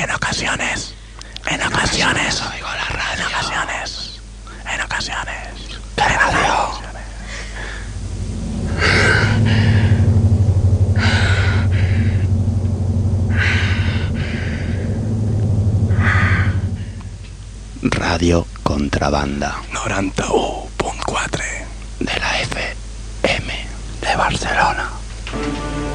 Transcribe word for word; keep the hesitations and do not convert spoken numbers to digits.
En ocasiones, en ocasiones oigo la radio. En ocasiones, en ocasiones. ¿Qué radio? Radio Contrabanda noranta-u punt quatre de la F M de Barcelona.